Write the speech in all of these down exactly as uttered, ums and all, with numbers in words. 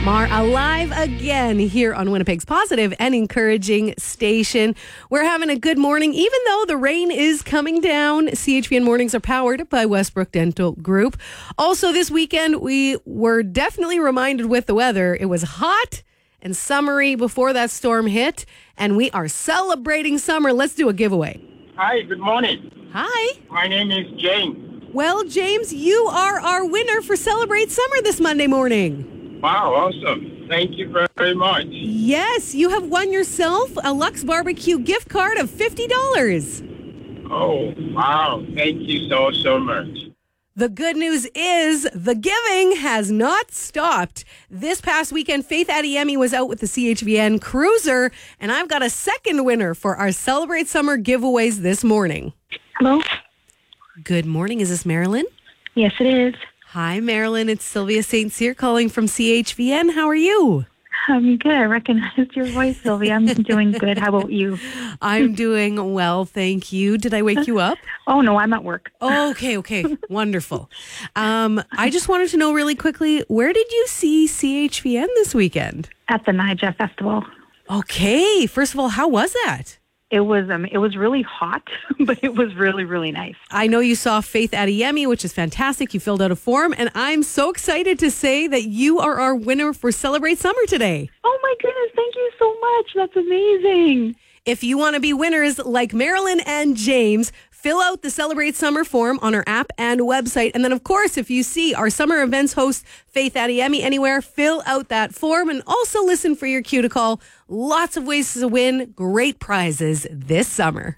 Mar alive again here on Winnipeg's positive and encouraging station. We're having a good morning, even though the rain is coming down. C H V N mornings are powered by Westbrook Dental Group. Also, this weekend, we were definitely reminded with the weather. It was hot and summery before that storm hit, and we are celebrating summer. Let's do a giveaway. Hi, good morning. Hi. My name is James. Well, James, you are our winner for Celebrate Summer this Monday morning. Wow, awesome. Thank you very much. Yes, you have won yourself a Lux Barbecue gift card of fifty dollars. Oh, wow. Thank you so, so much. The good news is the giving has not stopped. This past weekend, Faith Adeyemi was out with the C H V N Cruiser, and I've got a second winner for our Celebrate Summer giveaways this morning. Hello? Good morning. Is this Marilyn? Yes, it is. Hi, Marilyn. It's Sylvia Saint Cyr calling from C H V N. How are you? I'm good. I recognize your voice, Sylvia. I'm doing good. How about you? I'm doing well, thank you. Did I wake you up? Oh, no, I'm at work. Oh, okay, okay. Wonderful. Um, I just wanted to know really quickly, where did you see C H V N this weekend? At the Nija Festival. Okay. First of all, how was that? It was um, it was really hot, but it was really, really nice. I know you saw Faith Adeyemi, which is fantastic. You filled out a form, and I'm so excited to say that you are our winner for Celebrate Summer today. Oh, my goodness. Thank you so much. That's amazing. If you want to be winners like Marilyn and James, fill out the Celebrate Summer form on our app and website. And then, of course, if you see our summer events host, Faith Adeyemi, anywhere, fill out that form and also listen for your cue to call. Lots of ways to win great prizes this summer.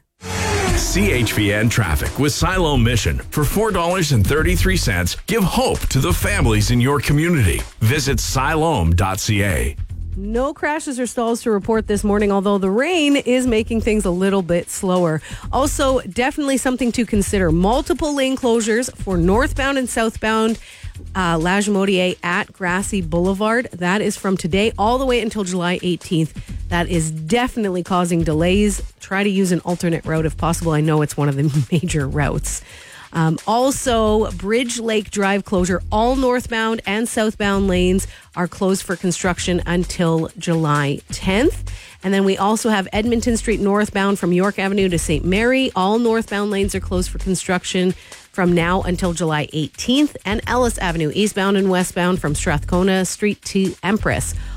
C H V N traffic with Siloam Mission. For four dollars and thirty-three cents, give hope to the families in your community. Visit siloam dot c a. No crashes or stalls to report this morning, although the rain is making things a little bit slower. Also, definitely something to consider. Multiple lane closures for northbound and southbound uh, Lagimodiere at Grassy Boulevard. That is from today all the way until July eighteenth. That is definitely causing delays. Try to use an alternate route if possible. I know it's one of the major routes. Um, also, Bridge Lake Drive closure. All northbound and southbound lanes are closed for construction until July tenth. And then we also have Edmonton Street northbound from York Avenue to Saint Mary. All northbound lanes are closed for construction from now until July eighteenth. And Ellis Avenue eastbound and westbound from Strathcona Street to Empress.